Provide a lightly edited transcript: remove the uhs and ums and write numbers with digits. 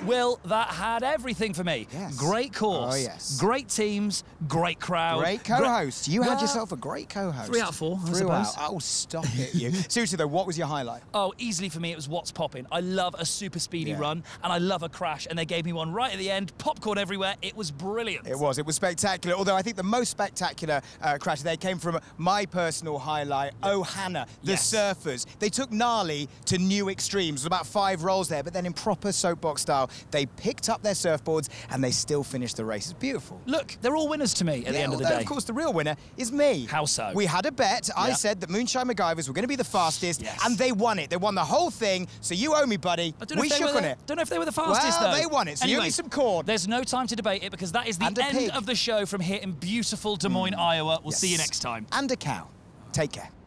Will, that had everything for me. Yes. Great course. Oh, yes. Great teams, great crowd. Great co-host. You had Well, yourself a great co-host. 3 out of 4, I 3 suppose. out. Oh, stop it, you. Seriously, though, what was your highlight? Oh, easily for me, it was What's Poppin'. I love a super speedy Yeah. run, and I love a crash, and they gave me one right at the end, popcorn everywhere. It was brilliant. It was spectacular. Although I think the most spectacular crash there came from my personal highlight, Ohana, the Yes. surfers. They took Gnarly to new extremes. It was about 5 rolls there, but then in proper soapbox style, they picked up their surfboards and they still finished the race. It's beautiful. Look, they're all winners to me at the end of the although, day. Of course, the real winner is me. How so? We had a bet. I Yeah. said that Moonshine MacGyvers were going to be the fastest, Yes. and they won it. They won the whole thing, so you owe me, buddy. I don't know We if they shook were on the- it. Don't know if they were the fastest, Well, though. they won it, so you owe Anyway, me some corn. There's no time to debate it because that is the And a end pig. of the show from here in beautiful Des Moines, Iowa. We'll see you Yes. next time. And a cow. Take care.